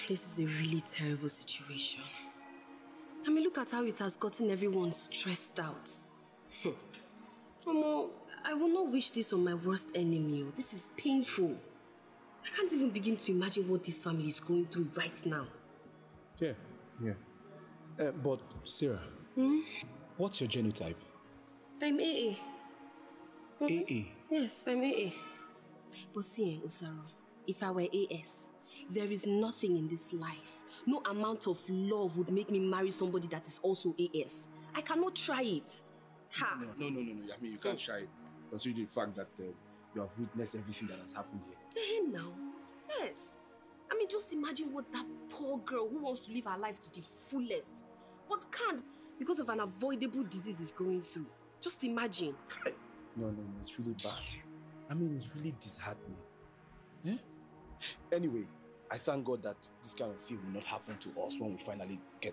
This is a really terrible situation. I mean, look at how it has gotten everyone stressed out. Omo, I will not wish this on my worst enemy. This is painful. I can't even begin to imagine what this family is going through right now. Yeah. But Sarah, what's your genotype? I'm AA. AA. Yes, I'm AA. But see, Osaro, if I were AS, there is nothing in this life. No amount of love would make me marry somebody that is also AS. I cannot try it. Ha! No. I mean, you can't try it. Considering the fact that you have witnessed everything that has happened here. Now? Yes. I mean, just imagine what that poor girl who wants to live her life to the fullest, but can't because of an avoidable disease is going through. Just imagine. No, it's really bad. I mean, it's really disheartening. Anyway, I thank God that this kind of thing will not happen to us when we finally get